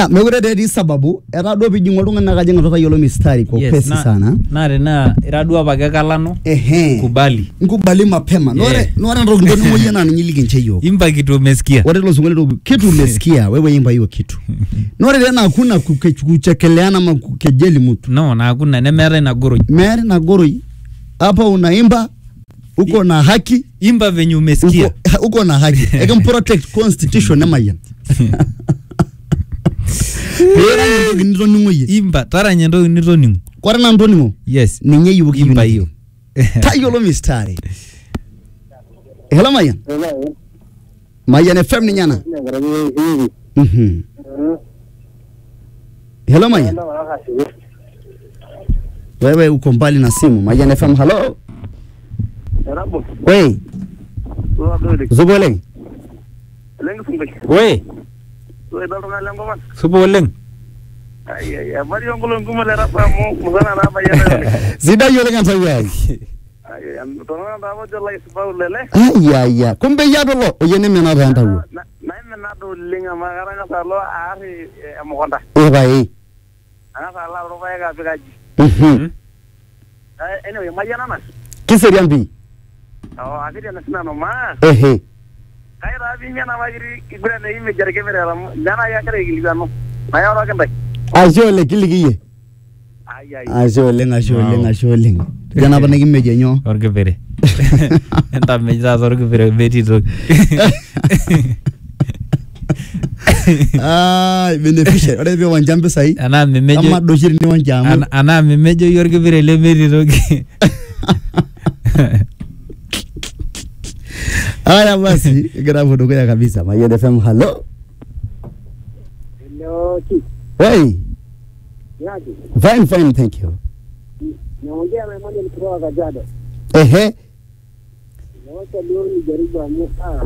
Aya, mekure dedi sababu, era do pijingo oltung'anak ajing tayiolo mistari kwa upesi sana. Na era apa kekalano. Kubali. Nkubali mapema. Nore ntoki ndo nimoyia na nyiliki ncheyo. Imba kitu umesikia. Wale lo sungule kitu umesikia, wewe imba hiyo kitu. Nore tena hakuna kuchekeleana ama kukejeli mtu. No, na hakuna nemere na goroi. Mere na goroi. Hapa unaimba uko na haki, imba venye umesikia. Uko na haki. Eka protect constitution na mayan. Pera ndogi nito ningo ye. Imba tara ndogi nito ningo. Kwara na ndo ningo. Yes. Ninye yuko imba hiyo. Tayo lo mistari. Hello mayan. Mayan FM ni nyana. Hello mayan. Wewe uko mbali na simu. Mayan FM hello. Wey. Zubo leng. Wey. Subo leng. Zida yole kan sawi. Ay. Kumbe yado lo oyene mena randa wo. Anyway, Mariana. Kiserian bi. Oh, I didn't understand no man. I have been a image camera. Then I agree. I am Ajole kiligi. Ajole. Jana bana kimeje nyo. Orgevere. Enta meja orgevere beti to. Beneficiary. Ore be wanjambe sai. Ana memejo. Ama doshiri ni wanjamu. Ana memejo orgevere le beti to. Haya basi, grabo ndugu ya kabisa. Mayan FM hello. Hello. Hey. Fine, thank you. Naongea na mmoja kutoka Kajiado. Naomba leo nijaribu amuka.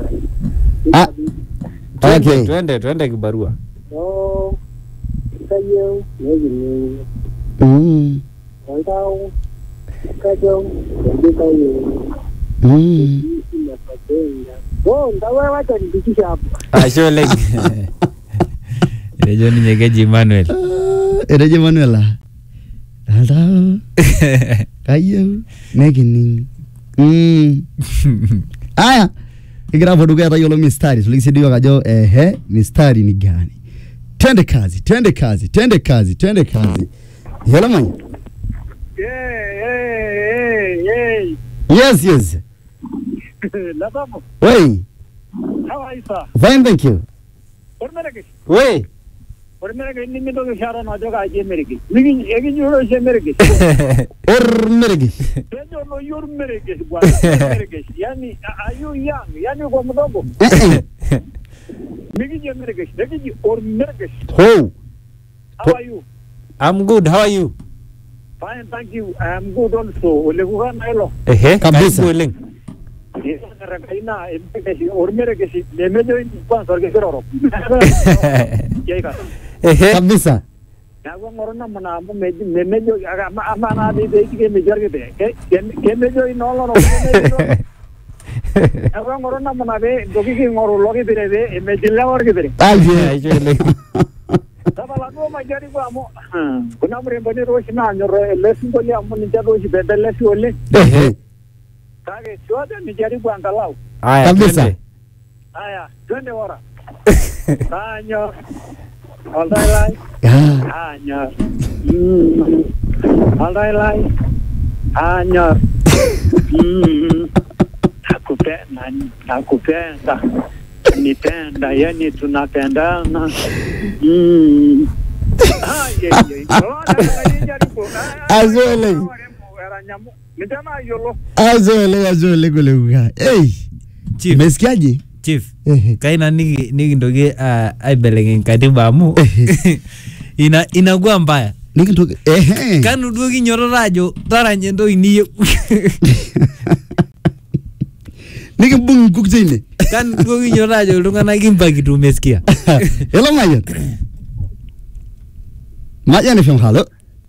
Okay. Twende kibarua. Oh. Kayo, yeye. Kantao. Kajo, ndio Oh, ndawa wacha nibikisha hapo. Ashole. Rejo ni nyegeji Manuel. Rejo Manuela. Hello. Kayo, negini. Aya. Igravo duga tayiolo mistari. Tulikisidio kajo mistari ni gani? Tende kazi. Hello man. Hey. Yes. Latamo. Wey. How are you, sir? Fine, thank you. Wey. Ormereke ni mito shara na joga aje mereke. Migi egi yoro je mereke. Mereke. Pejo no yoro mereke bwana. Mereke. Yani are you young? Yani kwa mdogo. Migi je mereke. Migi mereke. How are you? I'm good. How are you? Fine, thank you. I'm good also. Ole kuga nailo. Kabisa. Ina empeke ormereke si lemejo in sponsor ke roro. Kabisa. Nago ngorona mana memejo ama na de ke mejar ke ke mejo inolo no nago ngorona mana be dogi ke ngoro loge bere mejilla or ke bere Ajole. Tabala no majari ko amo kuna mure bani roshina nyoro lesin ko ya mo ninja roshi bedelle si ole kage choda mijari ko angalau Kabisa. Aya twende wora anyo Alright. Anyor. Alright. Anyor. Nakupenda. Nipenda, yani tunapendana. Azole kule. Hey. Chief. Mesikiaje? Chief. Kaina nigi ndoge aibelenge katiba amu. Inakuwa mbaya. Nigi ndoge Kanu duogi nyorora ajo taranye ndo iniye. Nigi bungu kukjine. Kanu duogi nyorora ajo iltung'anak imba kitu umesikia. Hello Mayan. Mayan FM hello.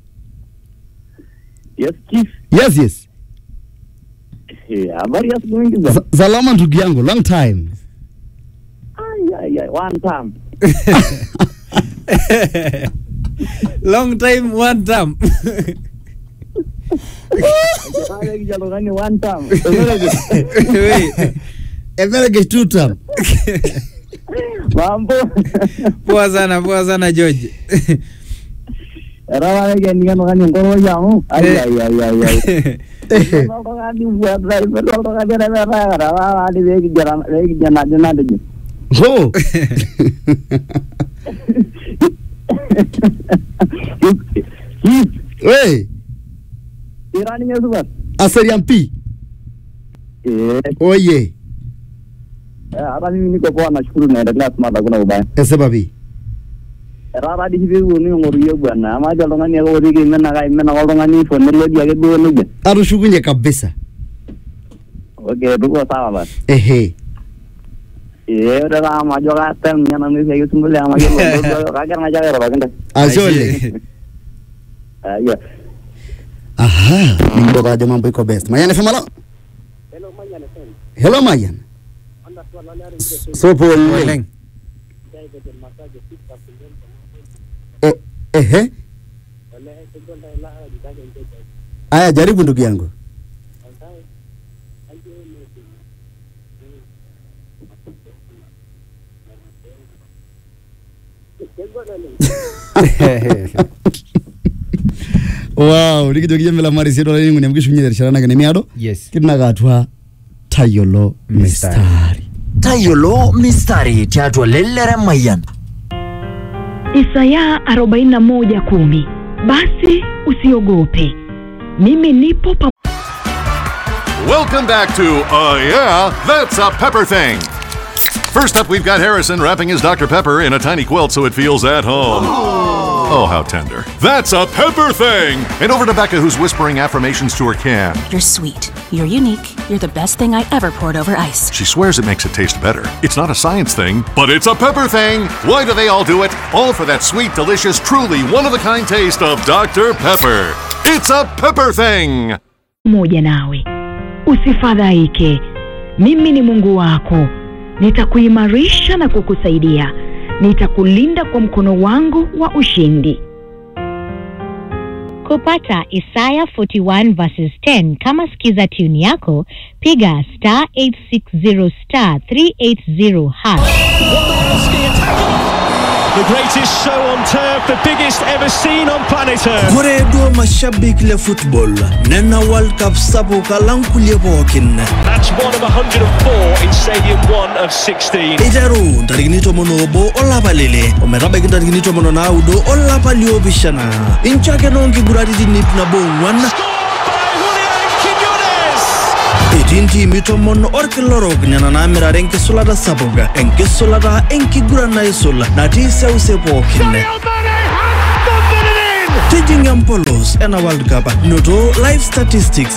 Yes, Chief. Yes. Habari ya asubuhi za. Salama ndugu yangu, long time. One time. Long time, one term. Kaya kijalogani one time. Wait. Emelege 2 term. Mambo. Poa sana George. Era wale gani ngoro yangu. Ai. Ngani buat driver ngani ra di wegi jana de. Oh. Hey. Irani nyesubat. Aseriampi. Oye. Hata mimi niko poa nashukuru naendelea smart hakuna ubaya. Esababi. Rara di hivi uni ngoriye bwana. Ama jalongani yako rigi imena kolongani fonelodi yake duwe nuje. Arushukunye kabisa. Okay, tuko sawa basi. Ehe. Udah majo katem nyana misi ayo sembeli ama gitu. Kaget ngajak ya bakenda. Azole. Iya. Aha, nimbo kaje mambo iko best. Mayan FM alo. Hello Mayan. So Leng. Ehe. Aya, jaribu ndugu yangu. Wow, likijo kijemela mari siedo la ningu nyamkishunyira sharana gane miado. Yes. Kidna gatwa Tayolo Mistari. Tayolo Mistari tiatwa lelere Mayan. Isaya 41:10. Basi usiogope. Mimi nipo pa. Welcome back to Yeah, That's a Pepper Thing. First up, we've got Harrison wrapping his Dr. Pepper in a tiny quilt so it feels at home. Oh, how tender. That's a Pepper Thing! And over to Becca, who's whispering affirmations to her can. You're sweet. You're unique. You're the best thing I ever poured over ice. She swears it makes it taste better. It's not a science thing, but it's a Pepper Thing! Why do they all do it? All for that sweet, delicious, truly one-of-a-kind taste of Dr. Pepper. It's a Pepper Thing! Moja nawe. Usifadhaike. Mimi ni Mungu wako. Nitakuimarisha na kukusaidia. Nitakulinda kwa mkono wangu wa ushindi. Kupata Isaiah 41 verses 10 kama skiza tune yako, piga *860*380#. The greatest show on turf, the biggest ever seen on planet Earth. Koredo mashabik le football. Nena World Cup sabu kalankulie bokin. That's one of 104 in Stadium 1 of 16. Ijaru, tariginito monobo olla palele. Omerabek tariginito mononaudo olla palio bishana. Inchake nongi guradi dinip na bongwan. Itinti mitomon orkilorog nana mirare enke sulada saboga enke sulada enki gurana isola nati seuse pokin. Tijing Polos and a World Cup. Noto live statistics.